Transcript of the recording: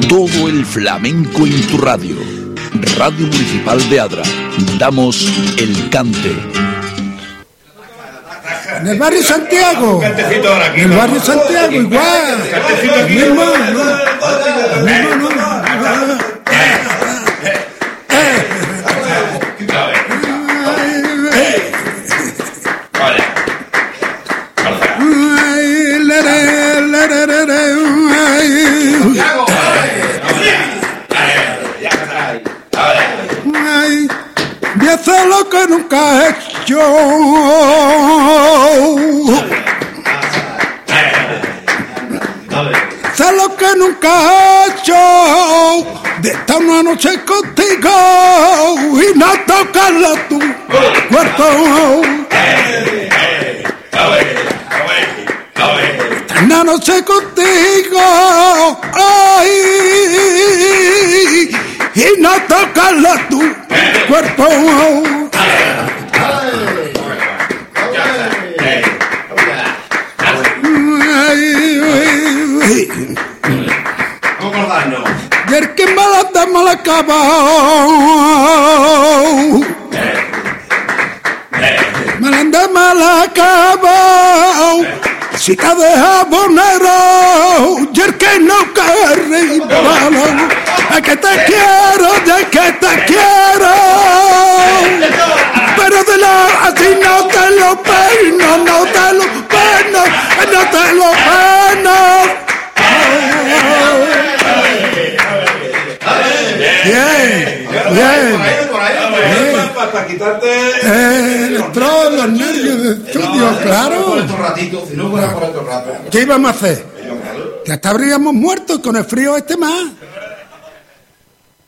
Todo el flamenco en tu radio. Radio Municipal de Adra. Damos el cante. En el barrio Santiago. En el barrio Santiago, igual. Y hacer lo que nunca he hecho. Hacer lo que nunca he hecho. De estar una noche contigo y no tocarlo tu cuerpo. Estar una noche contigo. Ay, y no tocarlo tu cuerpo. Y el que mal acaba, mal acaba. Si te deja bonero, y el que no cae y malo, es que te quiero, es que te quiero. Pero de la así no te lo peino, no te lo peino, no te lo peino. Bien. Para quitarte los nervios de estudio, claro. Por estos ratitos, si no fuera por estos ratos. ¿Qué íbamos a hacer? Que hasta habríamos muerto con el frío este más.